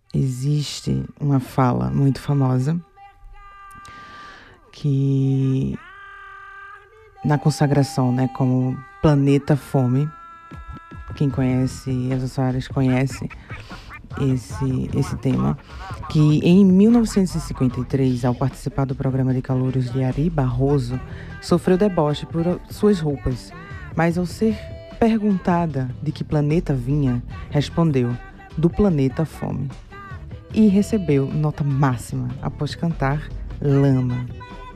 existe uma fala muito famosa que na consagração, né, como Planeta Fome, quem conhece as usuárias conhece esse tema, que em 1953, ao participar do programa de calouros de Ari Barroso, sofreu deboche por suas roupas, mas ao ser perguntada de que planeta vinha, respondeu: do planeta Fome. E recebeu nota máxima após cantar Lama.